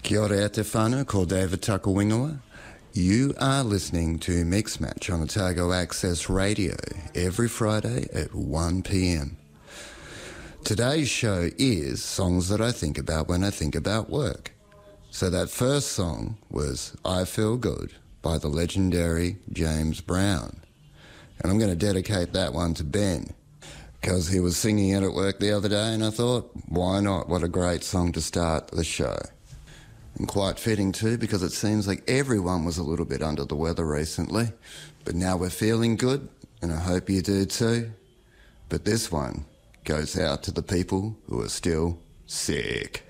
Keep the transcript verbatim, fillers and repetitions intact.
Kia ora e te whānau, ko David Takawingawa. You are listening to Mix Match on Otago Access Radio every Friday at one p.m. Today's show is songs that I think about when I think about work. So that first song was I Feel Good by the legendary James Brown. And I'm going to dedicate that one to Ben, because he was singing it at work the other day and I thought, why not? What a great song to start the show. And quite fitting too, because it seems like everyone was a little bit under the weather recently. But now we're feeling good, and I hope you do too. But this one goes out to the people who are still sick.